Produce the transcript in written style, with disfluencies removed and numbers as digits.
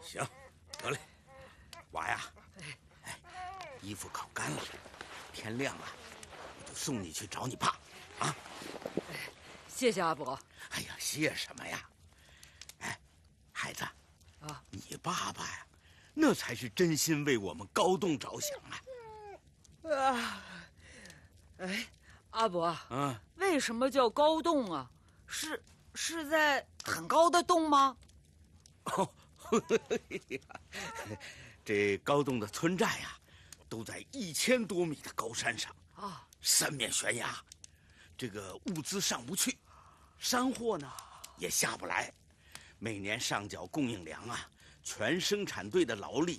行，得嘞，娃呀，衣服烤干了，天亮了，我就送你去找你爸，啊！ 谢谢阿伯。 哎呀，谢什么呀？哎，孩子， 啊， 你爸爸呀，那才是真心为我们高栋着想啊！ 阿伯，为什么叫高洞啊？是在很高的洞吗？ 哦，这高栋的村寨呀，都在1000多米的高山上啊，三面悬崖，这个物资上不去，山货呢也下不来，每年上缴供应粮啊，全生产队的劳力